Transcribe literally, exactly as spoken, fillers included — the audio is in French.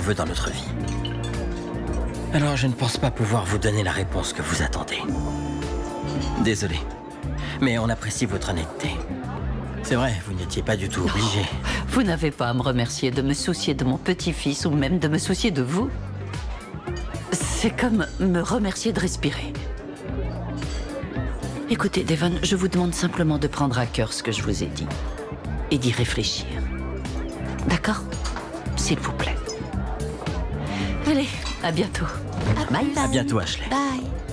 veut dans notre vie. Alors je ne pense pas pouvoir vous donner la réponse que vous attendez. Désolé, mais on apprécie votre honnêteté. C'est vrai, vous n'étiez pas du tout obligé. Oh, vous n'avez pas à me remercier de me soucier de mon petit-fils ou même de me soucier de vous. C'est comme me remercier de respirer. Écoutez, Devon, je vous demande simplement de prendre à cœur ce que je vous ai dit et d'y réfléchir. D'accord? S'il vous plaît. Allez, à bientôt. À Bye plus. bye. À bientôt, Ashley. Bye.